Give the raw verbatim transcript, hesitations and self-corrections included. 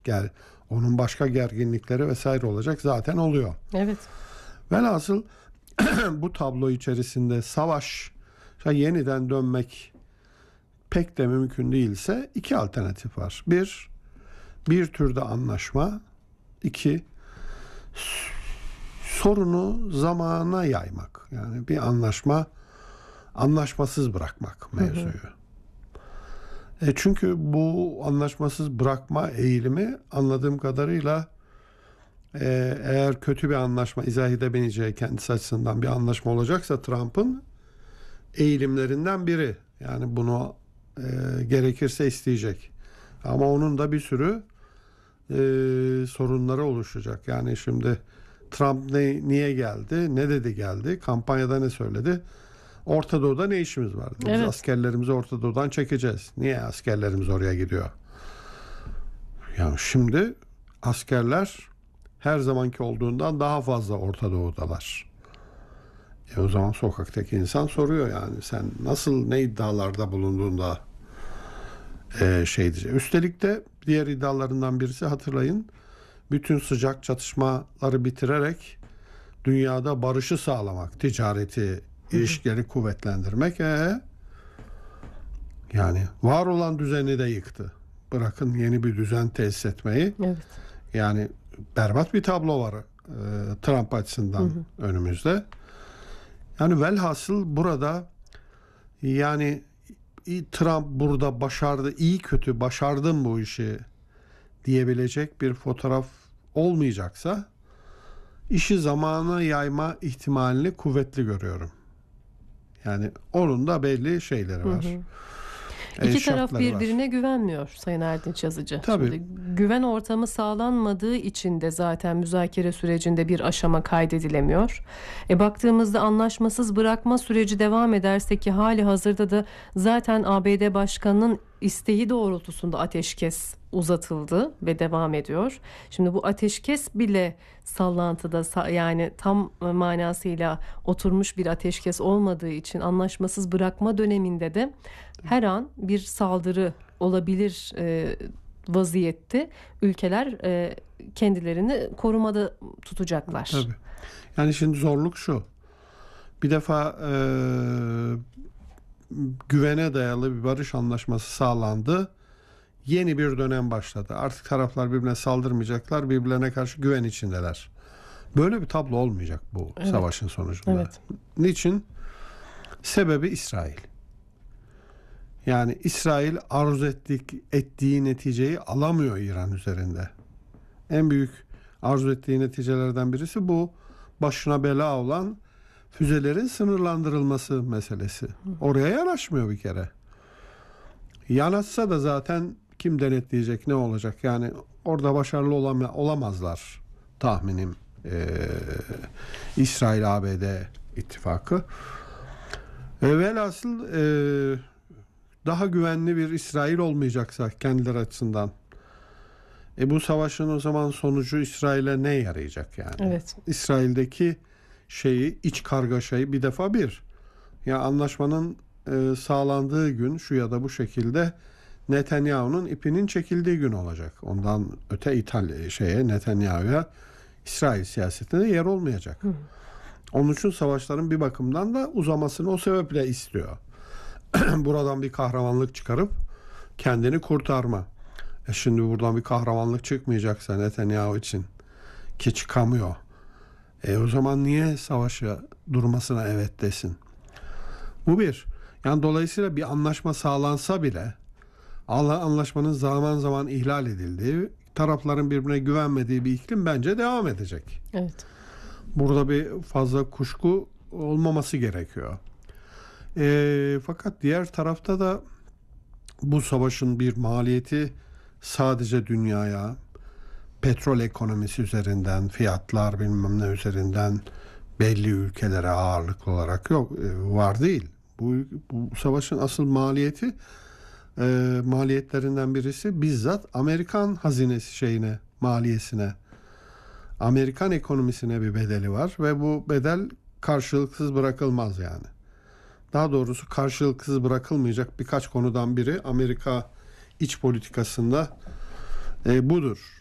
Gel, onun başka gerginlikleri vesaire olacak, zaten oluyor. Evet. Velhasıl bu tablo içerisinde savaş yeniden dönmek pek de mümkün değilse iki alternatif var. Bir, bir türde anlaşma. İki, sorunu zamana yaymak. Yani bir anlaşma, anlaşmasız bırakmak mevzuyu. Hı hı. E çünkü bu anlaşmasız bırakma eğilimi anladığım kadarıyla e, eğer kötü bir anlaşma, izah edebileceği kendisi açısından bir anlaşma olacaksa Trump'ın eğilimlerinden biri. Yani bunu e, gerekirse isteyecek. Ama onun da bir sürü e, sorunları oluşacak. Yani şimdi Trump ne, niye geldi, ne dedi geldi, kampanyada ne söyledi? Orta Doğu'da ne işimiz var? Biz evet. askerlerimizi Orta Doğu'dan çekeceğiz. Niye askerlerimiz oraya gidiyor? Yani şimdi askerler her zamanki olduğundan daha fazla Orta Doğu'dalar. E o zaman sokaktaki insan soruyor, yani sen nasıl, ne iddialarda bulunduğunda e, şey diyecek. Üstelik de diğer iddialarından birisi, hatırlayın, bütün sıcak çatışmaları bitirerek dünyada barışı sağlamak, ticareti, ilişkileri kuvvetlendirmek. E, yani var olan düzeni de yıktı. Bırakın yeni bir düzen tesis etmeyi. Evet. Yani berbat bir tablo var e, Trump açısından hı hı. önümüzde. Yani velhasıl burada yani Trump burada başardı, iyi kötü başardım bu işi diyebilecek bir fotoğraf olmayacaksa işi zamana yayma ihtimalini kuvvetli görüyorum. Yani onun da belli şeyleri var. Hı hı. İki taraf birbirine var. Güvenmiyor Sayın Erdinç Yazıcı. Tabii. Şimdi, güven ortamı sağlanmadığı için de zaten müzakere sürecinde bir aşama kaydedilemiyor. E, baktığımızda anlaşmasız bırakma süreci devam ederse, ki hali hazırda da zaten A B D Başkanı'nın isteği doğrultusunda ateşkes uzatıldı ve devam ediyor. Şimdi bu ateşkes bile sallantıda, yani tam manasıyla oturmuş bir ateşkes olmadığı için anlaşmasız bırakma döneminde de her an bir saldırı olabilir e, vaziyette ülkeler e, kendilerini korumada tutacaklar. Tabii. Yani şimdi zorluk şu. Bir defa e, güvene dayalı bir barış anlaşması sağlandı. Yeni bir dönem başladı. Artık taraflar birbirine saldırmayacaklar, birbirlerine karşı güven içindeler. Böyle bir tablo olmayacak bu evet. savaşın sonucunda. Evet. Niçin? Sebebi İsrail. Yani İsrail arzu ettik, ettiği neticeyi alamıyor İran üzerinde. En büyük arzu ettiği neticelerden birisi bu. Başına bela olan füzelerin sınırlandırılması meselesi. Oraya yanaşmıyor bir kere. Yanaşsa da zaten kim denetleyecek, ne olacak? Yani orada başarılı olam- olamazlar tahminim. Ee, İsrail-A B D ittifakı. E, velhasıl e, daha güvenli bir İsrail olmayacaksa kendileri açısından, e, bu savaşın o zaman sonucu İsrail'e ne yarayacak yani? Evet. İsrail'deki şeyi, iç kargaşayı bir defa bir. Ya anlaşmanın e, sağlandığı gün şu ya da bu şekilde Netanyahu'nun ipinin çekildiği gün olacak. Ondan öte İtalya şeye, Netanyahu'ya İsrail siyasetinde yer olmayacak. Hı. Onun için savaşların bir bakımdan da uzamasını o sebeple istiyor. Buradan bir kahramanlık çıkarıp kendini kurtarma. E şimdi buradan bir kahramanlık çıkmayacaksa Netanyahu için, ki çıkamıyor. E o zaman niye savaşa durmasına evet desin? Bu bir. Yani dolayısıyla bir anlaşma sağlansa bile anlaşmanın zaman zaman ihlal edildiği, tarafların birbirine güvenmediği bir iklim bence devam edecek. Evet. Burada bir fazla kuşku olmaması gerekiyor. E, fakat diğer tarafta da bu savaşın bir maliyeti sadece dünyaya, petrol ekonomisi üzerinden, fiyatlar bilmem ne üzerinden belli ülkelere ağırlıklı olarak yok var değil. Bu, bu savaşın asıl maliyeti e, maliyetlerinden birisi bizzat Amerikan hazinesi şeyine, maliyesine, Amerikan ekonomisine bir bedeli var ve bu bedel karşılıksız bırakılmaz yani. Daha doğrusu karşılıksız bırakılmayacak birkaç konudan biri Amerika iç politikasında e, budur.